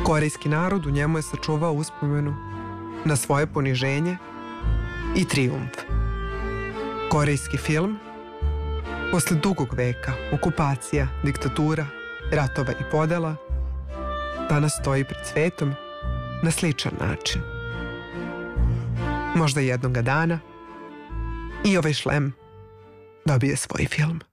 Korejski narod u njemu je sačuvao uspomenu na svoje poniženje i trijumf. Korejski film, posle dugog veka, okupacija, diktatura, ratova i podela, danas stoji pred svetom na sličan način. Možda jednoga dana i ovaj šlem dobije svoj film.